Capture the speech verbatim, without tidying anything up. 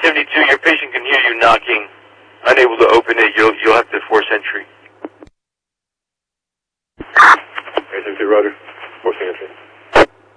seventy-two, your patient can hear you knocking. Unable to open it, you'll, you'll have to force entry. eight seventy-two, roger. Forcing entry.